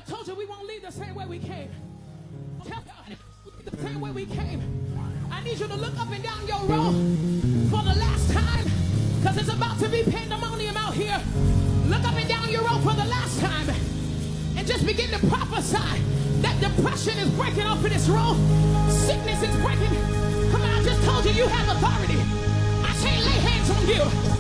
told you we won't leave the same way we came. Tell God, the same way we came. I need you to look up and down your row for the last time, because it's about to be pandemonium out here. Look up and down your row for the last time and just begin to prophesy that depression is breaking off in this row. Sickness is breaking. Come on, I just told you you have authority. I say lay hands on you.